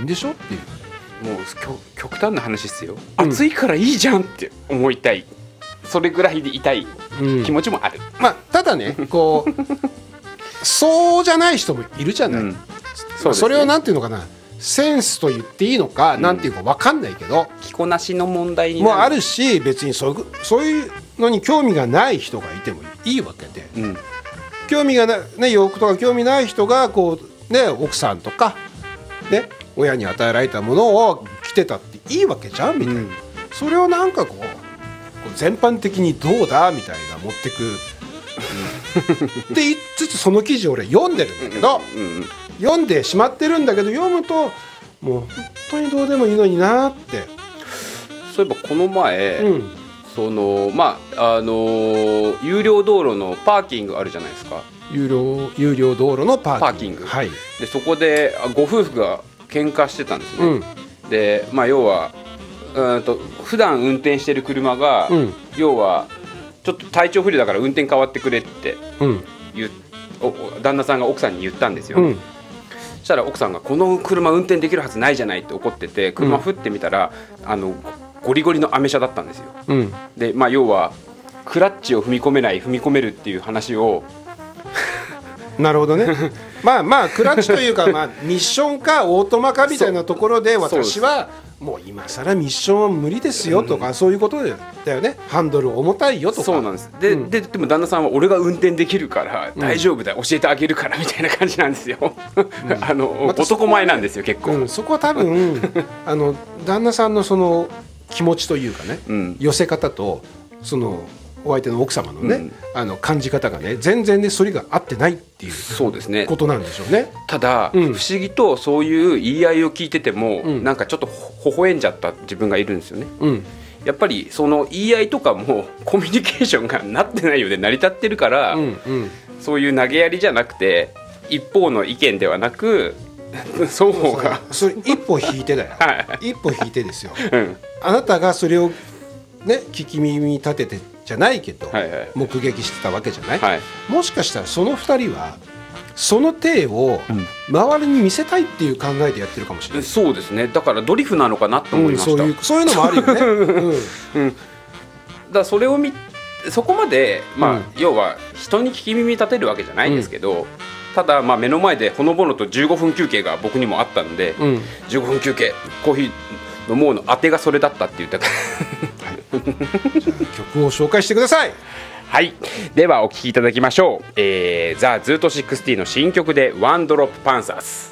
んでしょっていう。 もう極端な話ですよ、暑いからいいじゃんって思いたい、それぐらいでいたい気持ちもある、 まあ、ただねこうそうじゃない人もいるじゃない、 そうですね、 それをなんていうのかな、センスと言っていいのか、なんていうか分かんないけど、 着こなしの問題になるもあるし、別にそういうのに興味がない人がいてもいいわけで、興味がない、ね、洋服とか興味ない人がこう、ね、奥さんとか、ね、親に与えられたものを着てたっていいわけじゃんみたいな、それをなんかこう全般的にどうだみたいな持ってくって言いつつ、その記事を俺読んでるんだけど、読んでしまってるんだけど、読むともう本当にどうでもいいのになって。 そういえばこの前、その有料道路のパーキングあるじゃないですか。有料道路のパーキング、 はい、でそこでご夫婦が喧嘩してたんですね、で、まあ、要は普段運転してる車が、要はちょっと体調不良だから運転変わってくれって旦那さんが奥さんに言ったんですよ、そしたら奥さんがこの車運転できるはずないじゃないって怒ってて、車振ってみたら、ゴリゴリのアメ車だったんですよ、で、まあ、要はクラッチを踏み込めるっていう話をなるほどねまあクラッチというか、まあ、ミッションかオートマかみたいなところで、私はもう今更ミッションは無理ですよとか、そういうことだよね。ハンドル重たいよとか。 そうなんです。でも旦那さんは俺が運転できるから大丈夫だ、教えてあげるからみたいな感じなんですよ男前なんですよ結構、 そこは多分旦那さんのその気持ちというかね、寄せ方とそのお相手の奥様のね、感じ方がね、全然ねそれが合ってないっていうそうですねことなんでしょうね。 ただ、不思議とそういう言い合いを聞いてても、なんかちょっと微笑んじゃった自分がいるんですよね、やっぱりその言い合いとかもコミュニケーションがなってないようで成り立ってるから、そういう投げやりじゃなくて一方の意見ではなく双方がそれ一歩引いてだよ、一歩引いてですよ、あなたがそれをね聞き耳立ててじゃないけど、目撃してたわけじゃない、もしかしたらその2人はその体を周りに見せたいっていう考えでやってるかもしれない、 そうですね。だからドリフなのかなと思いました、 そういうのもあるよね、 だからそれをそこまで、まあ要は人に聞き耳立てるわけじゃないんですけど、ただまあ目の前でほのぼのと15分休憩が僕にもあったので、15分休憩コーヒー飲もうの当てがそれだったって言ったから曲を紹介してください。 はい、ではお聴きいただきましょう、ザ・ズート60の新曲でワンドロップパンサーズ。